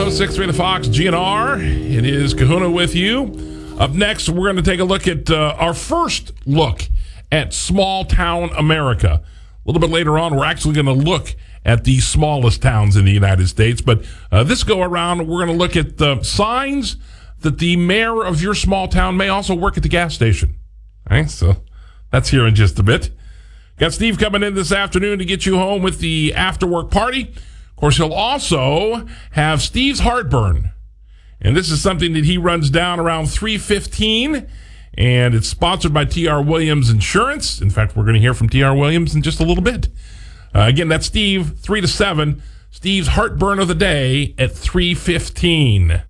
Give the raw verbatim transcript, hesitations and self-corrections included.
oh six three The Fox, G N R. It is Kahuna with you. Up next, we're going to take a look at uh, our first look at small town America. A little bit later on, we're actually going to look at the smallest towns in the United States. But uh, this go around, we're going to look at the signs that the mayor of your small town may also work at the gas station. All right, so that's here in just a bit. Got Steve coming in this afternoon to get you home with the after-work party. Of course, he'll also have Steve's Heartburn. And this is something that he runs down around three fifteen. And it's sponsored by T R. Williams Insurance. In fact, we're going to hear from T R. Williams in just a little bit. Uh, again, that's Steve, three to seven. Steve's Heartburn of the Day at three fifteen.